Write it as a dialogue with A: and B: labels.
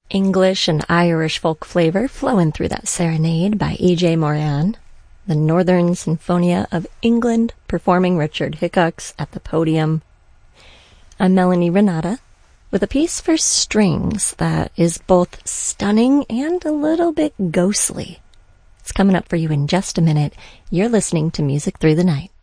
A: English and Irish folk flavor flowing through that serenade by E.J. Moran, the Northern Sinfonia of England performing Richard Hickox at the podium. I'm Melanie Renata with a piece for strings that is both stunning and a little bit ghostly. It's coming up for you in just a minute. You're listening to Music Through the Night.